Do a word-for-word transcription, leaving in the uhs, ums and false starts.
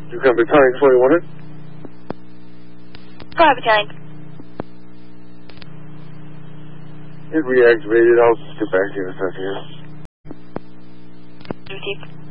You can be battalion twenty-one in. Go ahead, battalion. It reactivated. I'll just get back to you in a second. Received.